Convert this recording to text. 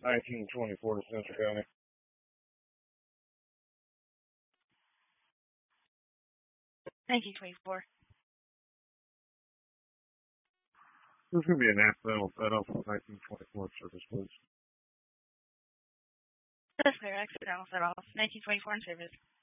1924 to Central County. This is going to be an accidental setup of 1924 service, please. That's clear. Accidental set off. 1924 in service.